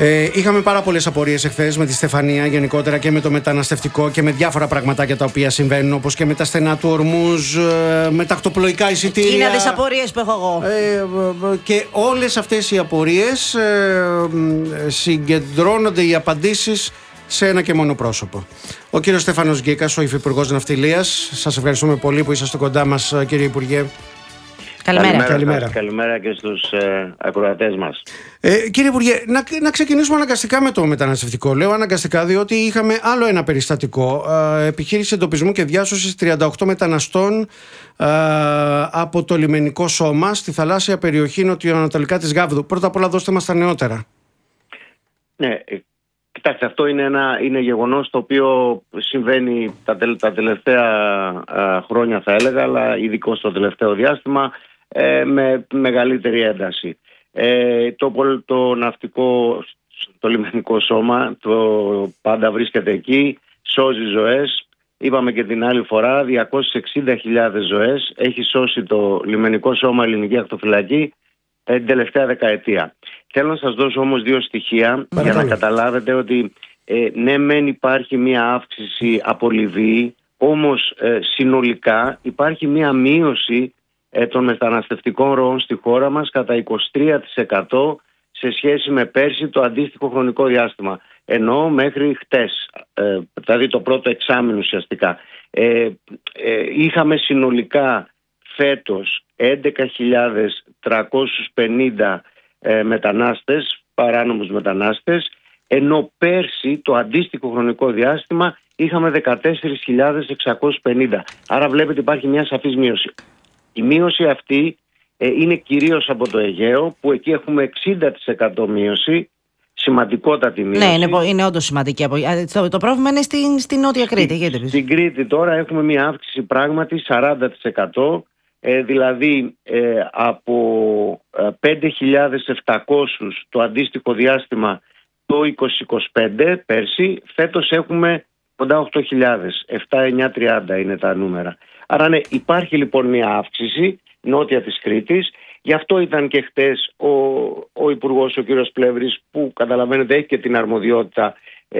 Είχαμε πάρα πολλές απορίες εχθές με τη Στεφανία γενικότερα και με το μεταναστευτικό και με διάφορα πραγματάκια τα οποία συμβαίνουν, όπως και με τα στενά του Ορμούζ, με τα ακτοπλοϊκά εισιτήρια. Είναι τις απορίες που έχω εγώ. Και όλες αυτές οι απορίες συγκεντρώνονται οι απαντήσεις σε ένα και μόνο πρόσωπο. Ο κύριος Στέφανος Γκίκας, ο Υφυπουργός Ναυτιλίας. Σας ευχαριστούμε πολύ που είσαστε κοντά μας, κύριε Υπουργέ. Καλημέρα και στους ακροατές μας. Κύριε Υπουργέ, να ξεκινήσουμε αναγκαστικά με το μεταναστευτικό. Λέω αναγκαστικά διότι είχαμε άλλο ένα περιστατικό. Επιχείρηση εντοπισμού και διάσωσης 38 μεταναστών από το λιμενικό σώμα στη θαλάσσια περιοχή νοτιοανατολικά της Γάβδου. Πρώτα απ' όλα δώστε μας τα νεότερα. Ναι, κοιτάξτε, αυτό είναι γεγονός το οποίο συμβαίνει τα τελευταία χρόνια, θα έλεγα, αλλά ειδικώς στο τελευταίο διάστημα με μεγαλύτερη ένταση. Το ναυτικό, το λιμενικό σώμα, το πάντα βρίσκεται εκεί, σώζει ζωές. Είπαμε και την άλλη φορά, 260.000 ζωές έχει σώσει το λιμενικό σώμα Ελληνική Ακτοφυλακή την τελευταία δεκαετία. Θέλω να σας δώσω όμως δύο στοιχεία για να καταλάβετε ότι ναι μεν υπάρχει μία αύξηση από Λιβύη, όμως συνολικά υπάρχει μία μείωση των μεταναστευτικών ροών στη χώρα μας κατά 23% σε σχέση με πέρσι το αντίστοιχο χρονικό διάστημα. Ενώ μέχρι χτες, δηλαδή το πρώτο εξάμηνο ουσιαστικά, είχαμε συνολικά φέτος 11.350 μετανάστες, παράνομους μετανάστες, ενώ πέρσι το αντίστοιχο χρονικό διάστημα είχαμε 14.650. Άρα βλέπετε υπάρχει μια σαφής μείωση. Η μείωση αυτή είναι κυρίως από το Αιγαίο, που εκεί έχουμε 60% μείωση, σημαντικότατη μείωση. Ναι, είναι όντως σημαντική. Το πρόβλημα είναι στην Νότια Κρήτη. Στην Κρήτη τώρα έχουμε μια αύξηση πράγματι 40%, δηλαδή από 5.700 το αντίστοιχο διάστημα το 2025 πέρσι, φέτος έχουμε κοντά 8.000, 7.930 είναι τα νούμερα. Άρα ναι, υπάρχει λοιπόν μια αύξηση νότια της Κρήτης. Γι' αυτό ήταν και χτες ο Υπουργός, ο κύριος Πλεύρης, που καταλαβαίνετε έχει και την αρμοδιότητα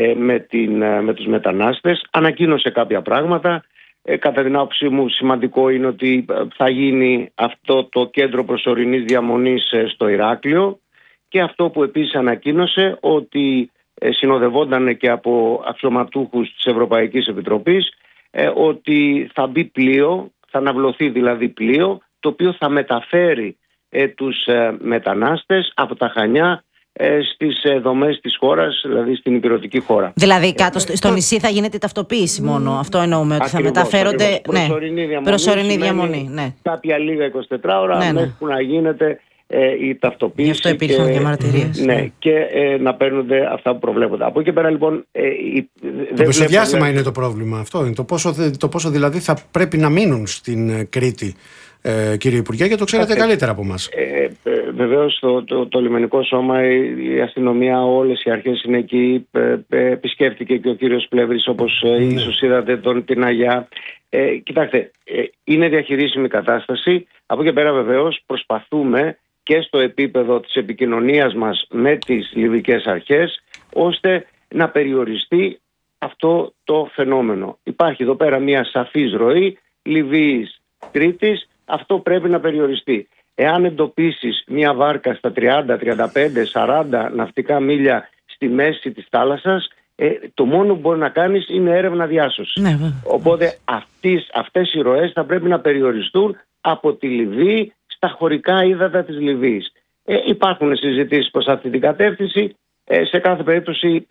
με τους μετανάστες, ανακοίνωσε κάποια πράγματα. Κατά την άποψή μου σημαντικό είναι ότι θα γίνει αυτό το κέντρο προσωρινής διαμονής στο Ηράκλειο, και αυτό που επίσης ανακοίνωσε ότι συνοδευόταν και από αξιωματούχους της Ευρωπαϊκής Επιτροπής, ότι θα μπει πλοίο, θα αναβλωθεί δηλαδή πλοίο, το οποίο θα μεταφέρει τους μετανάστες από τα Χανιά στις δομές της χώρας, δηλαδή στην ηπειρωτική χώρα. Δηλαδή κάτω στο νησί θα γίνεται ταυτοποίηση μόνο, αυτό εννοούμε, ότι θα μεταφέρονται. Προσωρινή διαμονή. Ναι. Κάποια λίγα 24 ώρα, μέχρι που να γίνεται η ταυτοποίηση. Γι' αυτό υπήρχαν και μαρτυρίες. Ναι, και να παίρνονται αυτά που προβλέπονται. Από εκεί πέρα λοιπόν. Το μεσοδιάστημα είναι το πρόβλημα αυτό. Είναι το πόσο δηλαδή θα πρέπει να μείνουν στην Κρήτη, κύριε Υπουργέ, και το ξέρετε καλύτερα από εμάς. Βεβαίως το λιμενικό σώμα, η αστυνομία, όλες οι αρχές είναι εκεί. Επισκέφτηκε και ο κύριος Πλεύρης, όπως ίσως είδατε, την Αγιά. Κοιτάξτε, είναι διαχειρίσιμη κατάσταση. Από εκεί πέρα βεβαίως προσπαθούμε και στο επίπεδο της επικοινωνίας μας με τις λιβικές αρχές, ώστε να περιοριστεί αυτό το φαινόμενο. Υπάρχει εδώ πέρα μια σαφής ροή Λιβύης Κρήτης, αυτό πρέπει να περιοριστεί. Εάν εντοπίσεις μια βάρκα στα 30, 35, 40 ναυτικά μίλια στη μέση της θάλασσας, το μόνο που μπορεί να κάνεις είναι έρευνα διάσωσης. Ναι, οπότε αυτές οι ροές θα πρέπει να περιοριστούν από τη Λιβύη στα χωρικά ύδατα της Λιβύης. Υπάρχουν συζητήσεις προς αυτή την κατεύθυνση. Σε κάθε περίπτωση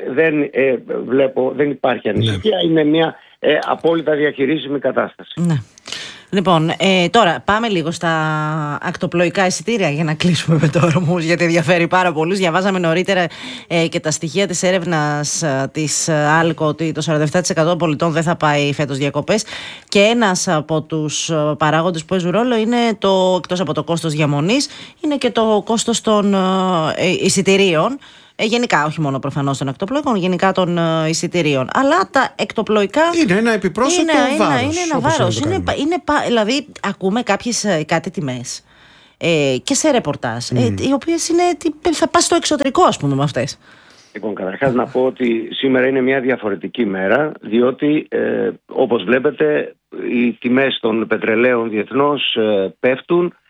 δεν υπάρχει ανησυχία. Ναι. Είναι μια απόλυτα διαχειρίσιμη κατάσταση. Ναι. Λοιπόν, τώρα πάμε λίγο στα ακτοπλοϊκά εισιτήρια για να κλείσουμε με το Ορμούζ, γιατί ενδιαφέρει πάρα πολλούς. Διαβάζαμε νωρίτερα και τα στοιχεία της έρευνας της ΑΛΚΟ ότι το 47% των πολιτών δεν θα πάει φέτος διακοπές, και ένας από τους παράγοντες που παίζουν ρόλο είναι εκτός από το κόστος διαμονής, είναι και το κόστος των εισιτηρίων. Γενικά, όχι μόνο προφανώς των ακτοπλοϊκών, γενικά των εισιτηρίων. Αλλά τα εκτοπλοϊκά. Είναι ένα επιπρόσθετο βάρος. Είναι ένα βάρος. Δηλαδή, ακούμε κάτι τιμές και σε ρεπορτάζ, οι οποίες είναι. Θα πας στο εξωτερικό, ας πούμε, με αυτές. Λοιπόν, καταρχάς να πω ότι σήμερα είναι μια διαφορετική μέρα, διότι όπως βλέπετε οι τιμές των πετρελαίων διεθνώς πέφτουν